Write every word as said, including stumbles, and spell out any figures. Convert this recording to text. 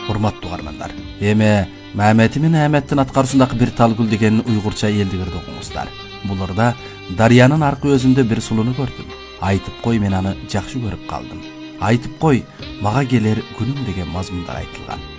Урматтуу угармандар. Эме Мамети мен Ахметтин аткаруусундагы бир талгул деген уйгурча элдигирди окуңуздар. Буларда Дарыянын аркы өзүндө бир сулууну көрдүм. Айтып кой, мен аны жакшы көрүп калдым. Айтып кой, мага келер күнүм деген мазмундар айтылган.